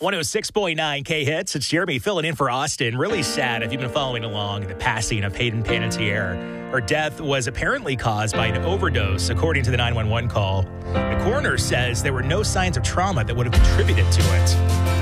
106.9 K Hits. It's Jeremy filling in for Austin. Really sad if you've been following along the passing of Hayden Panettiere. Her death was apparently caused by an overdose, according to the 911 call. The coroner says there were no signs of trauma that would have contributed to it.